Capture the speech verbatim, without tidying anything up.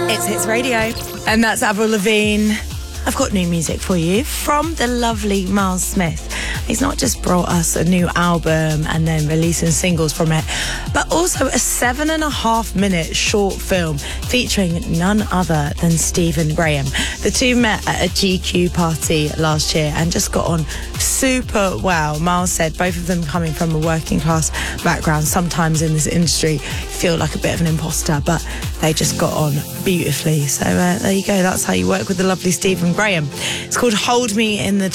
It's Hits Radio, and that's Avril Lavigne. I've got new music for you from the lovely Miles Smith. He's not just brought us a new album and then releasing singles from it, but also a seven and a half minute short film featuring none other than Stephen Graham. The two met at a G Q party last year and just got on super well. Miles said both of them coming from a working class background, sometimes in this industry feel like a bit of an imposter, but they just got on beautifully. So uh, there you go, that's how you work with the lovely Stephen Graham. It's called Hold Me in the